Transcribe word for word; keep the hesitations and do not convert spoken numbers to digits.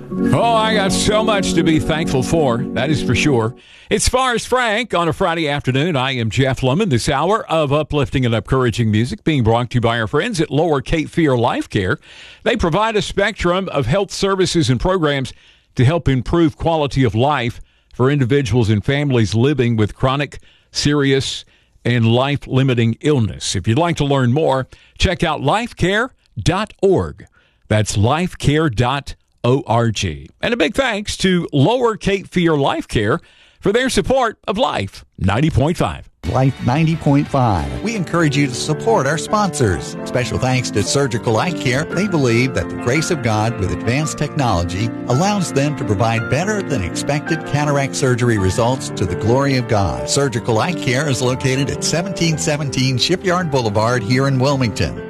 Oh, I got so much to be thankful for. That is for sure. It's Forrest Frank on a Friday afternoon. I am Jeff Lemon. This hour of uplifting and encouraging music being brought to you by our friends at Lower Cape Fear Life Care. They provide a spectrum of health services and programs to help improve quality of life for individuals and families living with chronic, serious, and life-limiting illness. If you'd like to learn more, check out life care dot org. That's life care dot org. And a big thanks to Lower Cape Fear Life Care for their support of Life ninety point five. Life ninety point five. We encourage you to support our sponsors. Special thanks to Surgical Eye Care. They believe that the grace of God with advanced technology allows them to provide better than expected cataract surgery results to the glory of God. Surgical Eye Care is located at seventeen seventeen Shipyard Boulevard here in Wilmington.